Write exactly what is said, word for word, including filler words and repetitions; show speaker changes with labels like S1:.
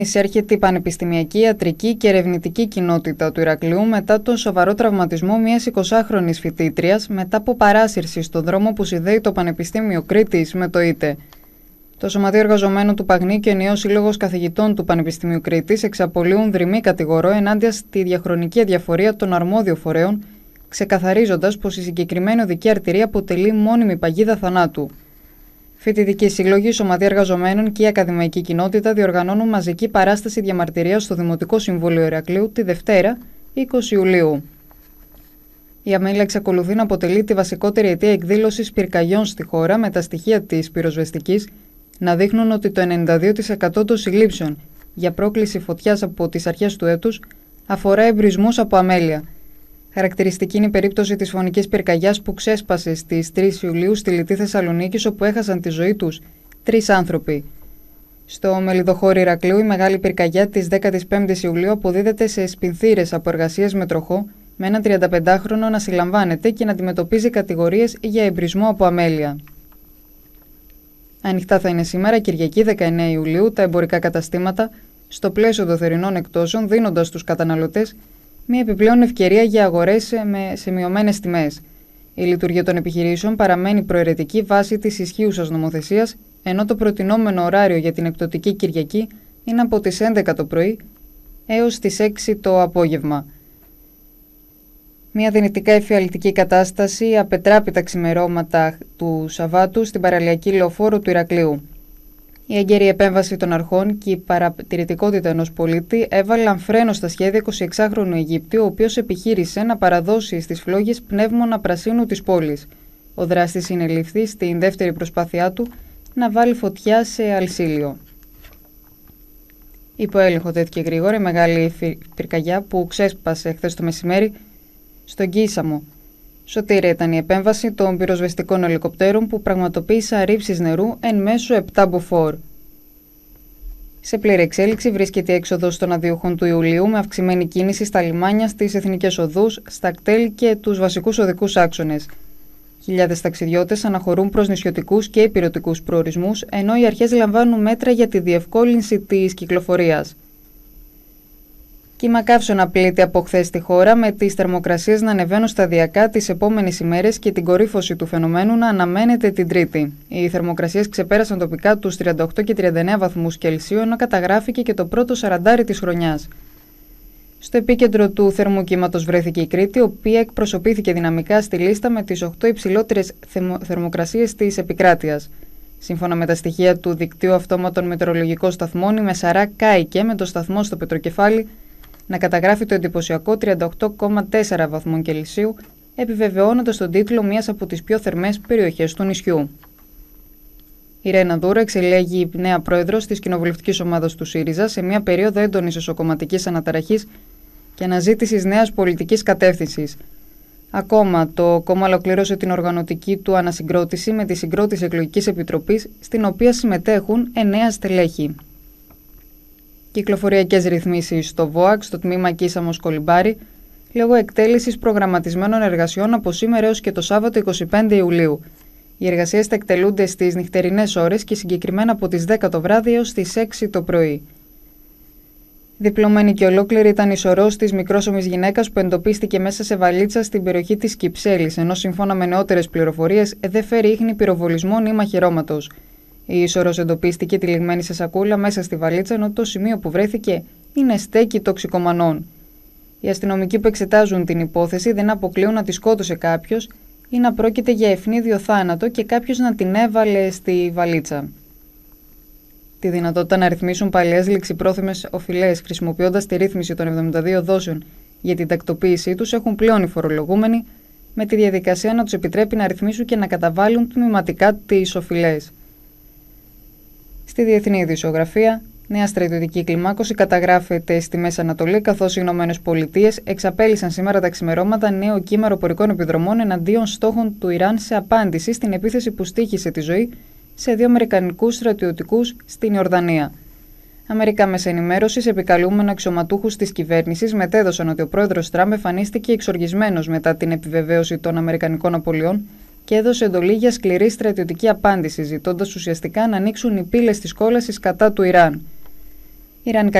S1: Εισέρχεται η πανεπιστημιακή, ιατρική και ερευνητική κοινότητα του Ηρακλείου μετά τον σοβαρό τραυματισμό μιας εικοσάχρονης φοιτήτριας μετά από παράσυρση στον δρόμο που συνδέει το Πανεπιστήμιο Κρήτης με το ΙΤΕ. Το Σωματείο Εργαζομένων του Παγνή και ο Ενιαίος Σύλλογος Καθηγητών του Πανεπιστημίου Κρήτης εξαπολύουν δρυμή κατηγορό ενάντια στη διαχρονική αδιαφορία των αρμόδιων φορέων, ξεκαθαρίζοντας πως η συγκεκριμένη οδική αρτηρία αποτελεί μόνιμη παγίδα θανάτου. Φοιτητικοί σύλλογοι, Σωματεία Εργαζομένων και η ακαδημαϊκή κοινότητα διοργανώνουν μαζική παράσταση διαμαρτυρίας στο Δημοτικό Συμβούλιο Ηρακλείου τη Δευτέρα, είκοσι Ιουλίου. Η αμέλεια εξακολουθεί να αποτελεί τη βασικότερη αιτία εκδήλωσης πυρκαγιών στη χώρα, με τα στοιχεία της πυροσβεστικής να δείχνουν ότι το ενενήντα δύο τοις εκατό των συλλήψεων για πρόκληση φωτιάς από τις αρχές του έτους αφορά εμπρισμούς από αμέλεια. Χαρακτηριστική είναι η περίπτωση της φωνικής πυρκαγιάς που ξέσπασε στις τρεις Ιουλίου στη Λιτή Θεσσαλονίκης, όπου έχασαν τη ζωή τους τρεις άνθρωποι. Στο Μελιδοχώρι Ηρακλείου, η μεγάλη πυρκαγιά της δέκατης πέμπτης Ιουλίου αποδίδεται σε σπινθήρες από εργασίες με τροχό, με έναν τριανταπεντάχρονο να συλλαμβάνεται και να αντιμετωπίζει κατηγορίες για εμπρισμό από αμέλεια. Ανοιχτά θα είναι σήμερα, Κυριακή δεκαεννέα Ιουλίου, τα εμπορικά καταστήματα στο πλαίσιο των θερινών εκτόσεων, δίνοντας στους καταναλωτές μια επιπλέον ευκαιρία για αγορές σε μειωμένες τιμές. Η λειτουργία των επιχειρήσεων παραμένει προαιρετική βάσει της ισχύουσας νομοθεσίας, ενώ το προτινόμενο ωράριο για την εκπτωτική Κυριακή είναι από τις έντεκα το πρωί έως τις έξι το απόγευμα. Μια δυνητικά εφιαλτική κατάσταση απετράπει τα ξημερώματα του Σαββάτου στην παραλιακή λεωφόρο του Ηρακλείου. Η έγκαιρη επέμβαση των αρχών και η παρατηρητικότητα ενός πολίτη έβαλαν φρένο στα σχέδια εικοσιεξάχρονου Αιγύπτιου, ο οποίος επιχείρησε να παραδώσει στις φλόγες πνεύμονα πρασίνου της πόλης. Ο δράστης συνελήφθη στην δεύτερη προσπάθειά του να βάλει φωτιά σε αλσίλιο. Υπό έλεγχο τέθηκε γρήγορα η μεγάλη πυρκαγιά που ξέσπασε χθες το μεσημέρι στον Κίσαμο. Σωτήρια ήταν η επέμβαση των πυροσβεστικών ελικοπτέρων που πραγματοποίησαν ρήψεις νερού εν μέσω επτά μποφόρ. Σε πλήρη εξέλιξη βρίσκεται η έξοδος των αδιοχών του Ιουλίου, με αυξημένη κίνηση στα λιμάνια, στις εθνικές οδούς, στα κτέλ και τους βασικούς οδικούς άξονες. Χιλιάδες ταξιδιώτες αναχωρούν προς νησιωτικούς και υπηρετικούς προορισμούς, ενώ οι αρχές λαμβάνουν μέτρα για τη διευκόλυνση της κυκλοφορίας. Κύμα καύσων απειλείται από χθες στη χώρα, με τις θερμοκρασίες να ανεβαίνουν σταδιακά τις επόμενες ημέρες και την κορύφωση του φαινομένου να αναμένεται την Τρίτη. Οι θερμοκρασίες ξεπέρασαν τοπικά τους τριάντα οκτώ και τριάντα εννέα βαθμούς Κελσίου, ενώ καταγράφηκε και το πρώτο σαραντάρι της χρονιάς. Στο επίκεντρο του θερμού κύματος βρέθηκε η Κρήτη, η οποία εκπροσωπήθηκε δυναμικά στη λίστα με τις οκτώ υψηλότερες θερμοκρασίες της επικράτειας. Σύμφωνα με τα στοιχεία του δικτύου αυτόματων μετεωρολογικών σταθμών, η Μεσαρά κάηκε με το σταθμό στο Πετροκεφάλι να καταγράφει το εντυπωσιακό τριάντα οκτώ κόμμα τέσσερα βαθμών Κελσίου, επιβεβαιώνοντας τον τίτλο μιας από τις πιο θερμές περιοχές του νησιού. Η Ρένα Δούρα εξελέγει νέα πρόεδρος της κοινοβουλευτικής ομάδας του ΣΥΡΙΖΑ σε μια περίοδο έντονης εσωκομματικής αναταραχής και αναζήτησης νέας πολιτικής κατεύθυνσης. Ακόμα, το κόμμα ολοκλήρωσε την οργανωτική του ανασυγκρότηση με τη συγκρότηση εκλογικής επιτροπής, στην οποία συμμετέχουν εννέα στελέχη. Κυκλοφοριακές ρυθμίσεις στο ΒΟΑΚ, στο τμήμα Κίσαμος Κολυμπάρη, λόγω εκτέλεσης προγραμματισμένων εργασιών από σήμερα έως και το Σάββατο είκοσι πέντε Ιουλίου. Οι εργασίες θα εκτελούνται στις νυχτερινές ώρες και συγκεκριμένα από τις δέκα το βράδυ έως τις έξι το πρωί. Διπλωμένη και ολόκληρη ήταν η σωρός της μικρόσωμης γυναίκας που εντοπίστηκε μέσα σε βαλίτσα στην περιοχή της Κυψέλης, ενώ σύμφωνα με νεότερες πληροφορίες δεν φέρει ίχνη πυροβολισμών ή μαχαιρώματος. Η σωρός εντοπίστηκε τυλιγμένη σε σακούλα μέσα στη βαλίτσα, ενώ το σημείο που βρέθηκε είναι στέκι τοξικομανών. Οι αστυνομικοί που εξετάζουν την υπόθεση δεν αποκλείουν να τη σκότωσε κάποιος ή να πρόκειται για ευνίδιο θάνατο και κάποιος να την έβαλε στη βαλίτσα. Τη δυνατότητα να ρυθμίσουν παλιές ληξιπρόθεσμες οφειλές χρησιμοποιώντας τη ρύθμιση των εβδομήντα δύο δόσεων για την τακτοποίησή τους έχουν πλέον οι φορολογούμενοι, με τη διαδικασία να τους επιτρέπει να ρυθμίσουν και να καταβάλουν τμηματικά τις οφειλές. Στη διεθνή ειδησιογραφία, νέα στρατιωτική κλιμάκωση καταγράφεται στη Μέση Ανατολή, καθώς οι Ηνωμένες Πολιτείες εξαπέλυσαν σήμερα τα ξημερώματα νέο κύμα αεροπορικών επιδρομών εναντίον στόχων του Ιράν σε απάντηση στην επίθεση που στοίχησε τη ζωή σε δύο Αμερικανικούς στρατιωτικούς στην Ιορδανία. Αμερικά μέσα ενημέρωσης, επικαλούμενο αξιωματούχους της κυβέρνησης, μετέδωσαν ότι ο πρόεδρος Τραμπ εμφανίστηκε εξοργισμένος μετά την επιβεβαίωση των Αμερικανικών απολειών και έδωσε εντολή για σκληρή στρατιωτική απάντηση, ζητώντας ουσιαστικά να ανοίξουν οι πύλες της κόλασης κατά του Ιράν. Ιρανικά